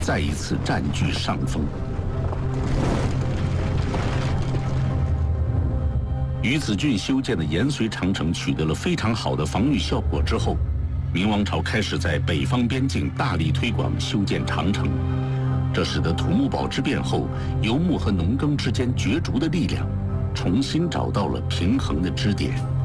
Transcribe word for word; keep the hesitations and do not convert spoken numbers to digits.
再一次占据上风。于子俊修建的延绥长城取得了非常好的防御效果之后，明王朝开始在北方边境大力推广修建长城，这使得土木堡之变后游牧和农耕之间角逐的力量重新找到了平衡的支点。